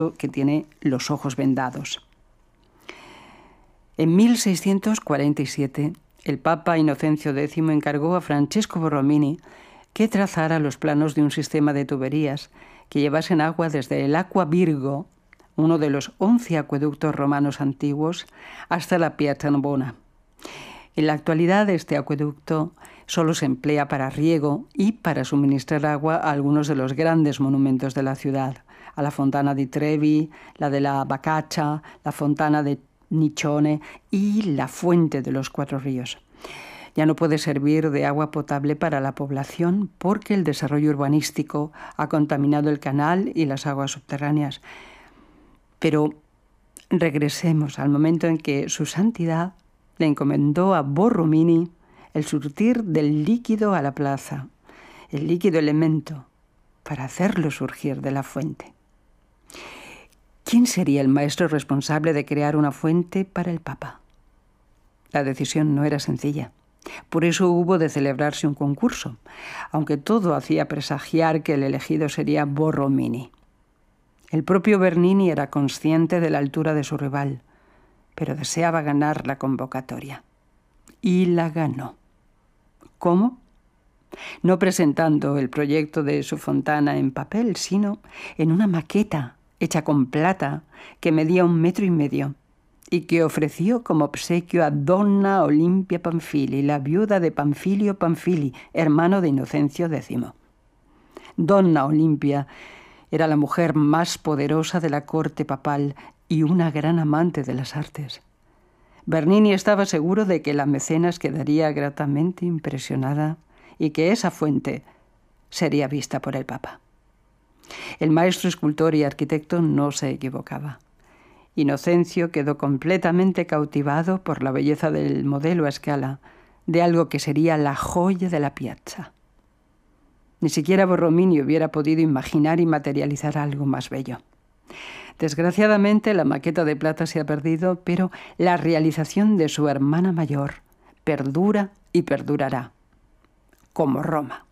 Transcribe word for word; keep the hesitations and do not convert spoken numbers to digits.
que tiene los ojos vendados. En mil seiscientos cuarenta y siete, el Papa Inocencio décimo encargó a Francesco Borromini que trazara los planos de un sistema de tuberías que llevasen agua desde el Aqua Virgo, uno de los once acueductos romanos antiguos, hasta la Piazza Navona. En la actualidad, este acueducto solo se emplea para riego y para suministrar agua a algunos de los grandes monumentos de la ciudad, a la Fontana di Trevi, la de la Bacaccia, la Fontana de Niccione y la Fuente de los Cuatro Ríos. Ya no puede servir de agua potable para la población porque el desarrollo urbanístico ha contaminado el canal y las aguas subterráneas. Pero regresemos al momento en que su santidad le encomendó a Borromini el surtir del líquido a la plaza, el líquido elemento, para hacerlo surgir de la fuente. ¿Quién sería el maestro responsable de crear una fuente para el Papa? La decisión no era sencilla. Por eso hubo de celebrarse un concurso, aunque todo hacía presagiar que el elegido sería Borromini. El propio Bernini era consciente de la altura de su rival, pero deseaba ganar la convocatoria. Y la ganó. ¿Cómo? No presentando el proyecto de su fontana en papel, sino en una maqueta hecha con plata que medía un metro y medio y que ofreció como obsequio a Donna Olimpia Pamphili, la viuda de Panfilio Pamphili, hermano de Inocencio décimo. Donna Olimpia era la mujer más poderosa de la corte papal y una gran amante de las artes. Bernini estaba seguro de que la mecenas quedaría gratamente impresionada y que esa fuente sería vista por el Papa. El maestro escultor y arquitecto no se equivocaba. Inocencio quedó completamente cautivado por la belleza del modelo a escala de algo que sería la joya de la piazza. Ni siquiera Borromini hubiera podido imaginar y materializar algo más bello. Desgraciadamente, la maqueta de plata se ha perdido, pero la realización de su hermana mayor perdura y perdurará, como Roma.